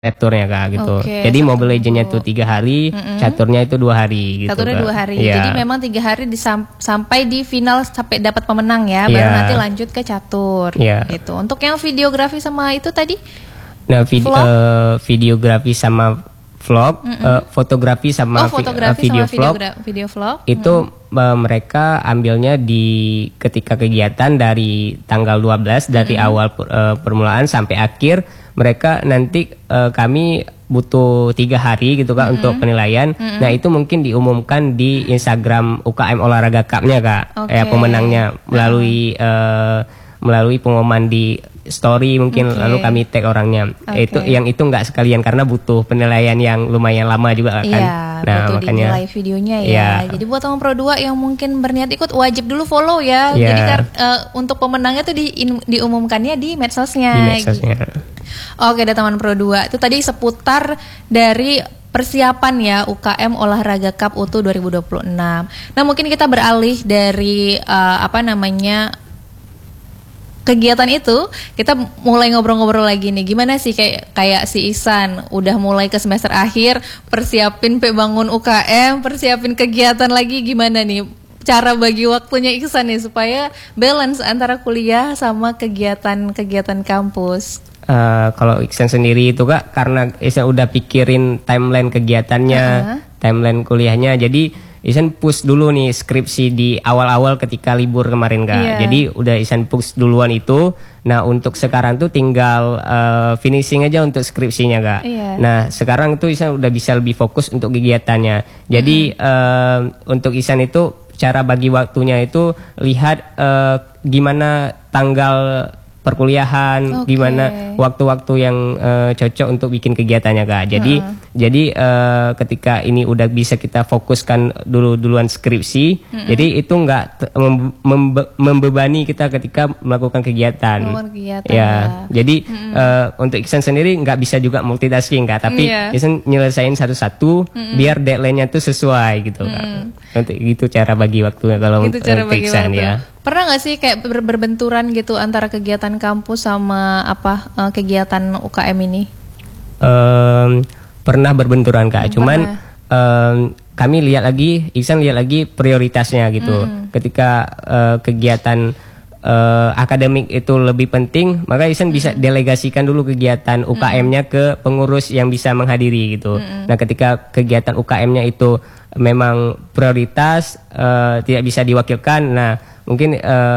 caturnya Kak gitu. Oke, Jadi Sabtu Mobile Legends-nya Minggu. itu 3 hari, caturnya itu 2 hari gitu. Caturnya Kak. 2 hari. Iya. Jadi memang 3 hari sampai di final sampai dapat pemenang ya, baru Iya. nanti lanjut ke catur. Iya. Gitu. Untuk yang videografi sama itu tadi? Nah, Vlog? videografi sama vlog, fotografi sama fotografi video sama vlog video vlog. itu mereka ambilnya di ketika kegiatan dari tanggal 12 dari awal permulaan sampai akhir. Mereka nanti kami butuh 3 hari gitu Kak untuk penilaian. Nah itu mungkin diumumkan di Instagram UKM Olahraga Cup-nya Kak, Oke. pemenangnya melalui pengumuman di story mungkin, lalu kami tag orangnya. Oke. Itu nggak sekalian karena butuh penilaian yang lumayan lama juga kan. Iya, Nah butuh makanya dinilai videonya ya. Iya. Jadi buat teman Pro 2 yang mungkin berniat ikut wajib dulu follow ya. Iya. Jadi untuk pemenangnya tuh diumumkannya di medsosnya. di medsosnya. Oke, ada teman Pro 2. Itu tadi seputar dari persiapan ya UKM Olahraga Cup UTU 2026. Nah, mungkin kita beralih dari kegiatan itu, kita mulai ngobrol-ngobrol lagi nih. Gimana sih kayak si Ihsan udah mulai ke semester akhir, persiapin bangun UKM, persiapin kegiatan lagi, gimana nih cara bagi waktunya Ihsan nih supaya balance antara kuliah sama kegiatan kampus? Kalau Iksan sendiri itu Kak, karena Iksan udah pikirin timeline kegiatannya, timeline kuliahnya, jadi Iksan push dulu nih skripsi di awal-awal ketika libur kemarin Kak. Iya. Jadi udah Iksan push duluan itu. Nah untuk sekarang tuh tinggal finishing aja untuk skripsinya Kak. Iya. Nah sekarang tuh Iksan udah bisa lebih fokus untuk kegiatannya. Jadi untuk Iksan itu cara bagi waktunya itu lihat gimana tanggal perkuliahan, gimana waktu-waktu yang cocok untuk bikin kegiatannya Kak. Jadi ketika ini udah bisa kita fokuskan duluan skripsi, jadi itu nggak membebani kita ketika melakukan kegiatan. Ya. Jadi untuk Iksan sendiri nggak bisa juga multitasking Kak, tapi Iksan nyelesain satu-satu biar deadline-nya tuh sesuai gitu Kak. Untuk gitu cara bagi waktunya kalau Itu untuk cara bagi Iksan waktu. ya. Pernah nggak sih kayak berbenturan gitu antara kegiatan kampus sama kegiatan UKM ini? Pernah berbenturan Kak, cuman kami Iksan lihat lagi prioritasnya gitu. Ketika kegiatan akademik itu lebih penting, maka Iksan bisa delegasikan dulu kegiatan UKM-nya ke pengurus yang bisa menghadiri gitu. Nah ketika kegiatan UKM-nya itu memang prioritas, tidak bisa diwakilkan, nah mungkin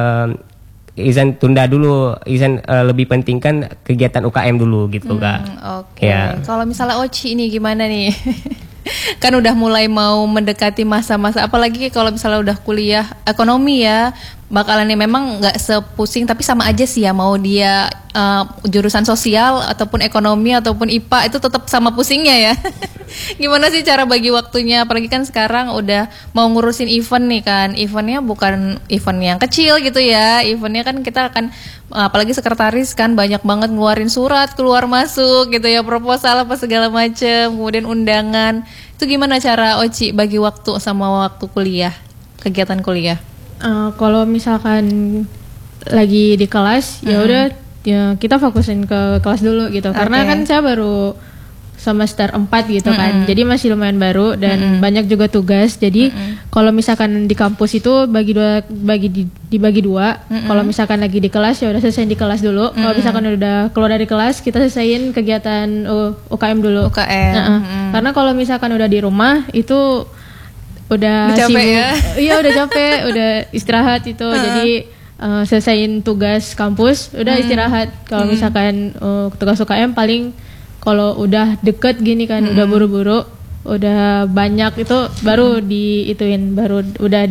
Izan tunda dulu, Izan lebih pentingkan kegiatan UKM dulu gitu Kak. Oke. Ya. Kalau misalnya Oci ini gimana nih? Kan udah mulai mau mendekati masa-masa, apalagi kalau misalnya udah kuliah ekonomi ya, bakalan memang nggak sepusing, tapi sama aja sih ya, mau dia jurusan sosial ataupun ekonomi ataupun IPA itu tetap sama pusingnya ya. Gimana sih cara bagi waktunya, apalagi kan sekarang udah mau ngurusin event nih kan, eventnya bukan event yang kecil gitu ya, eventnya kan kita akan apalagi sekretaris kan banyak banget ngeluarin surat keluar masuk gitu ya, proposal apa segala macem, kemudian undangan. Itu gimana cara Oci bagi waktu sama waktu kuliah, kegiatan kuliah? Kalau misalkan lagi di kelas ya udah ya kita fokusin ke kelas dulu gitu. Karena kan saya baru semester 4 gitu kan. Jadi masih lumayan baru dan banyak juga tugas. Jadi kalau misalkan di kampus itu dibagi dua. Kalau misalkan lagi di kelas ya udah selesai di kelas dulu. Kalau misalkan udah keluar dari kelas kita selesaiin kegiatan UKM dulu. Karena kalau misalkan udah di rumah itu udah capek sibuk. ya? Iya udah capek, udah istirahat itu. Jadi selesaiin tugas kampus udah istirahat. Kalau misalkan tugas UKM paling kalau udah deket gini kan, udah buru-buru, udah banyak itu baru udah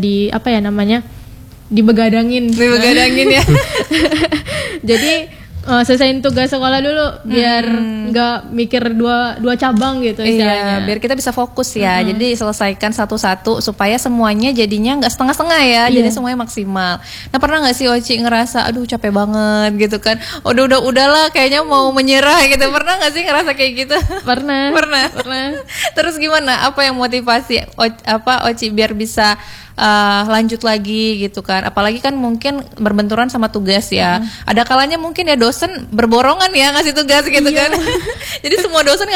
dibegadangin ya. Jadi selesaiin tugas sekolah dulu biar nggak mikir dua cabang gitu istilahnya. Iya, biar kita bisa fokus ya. Jadi selesaikan satu-satu supaya semuanya jadinya nggak setengah-setengah ya. Jadi semuanya maksimal. Nah, pernah nggak sih Oci ngerasa aduh capek banget gitu kan? Udahlah kayaknya mau menyerah gitu. Pernah nggak sih ngerasa kayak gitu? Pernah. Terus gimana? Apa yang motivasi Oci biar bisa lanjut lagi gitu kan. Apalagi kan mungkin berbenturan sama tugas ya. Ada kalanya mungkin ya dosen berborongan ya ngasih tugas gitu kan. Jadi semua dosen